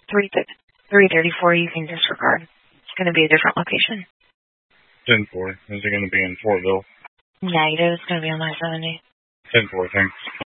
334 you can disregard. It's going to be a different location. 10-4. Is it going to be in Fortville? Negative. It's going to be on I-70. 10-4, thanks.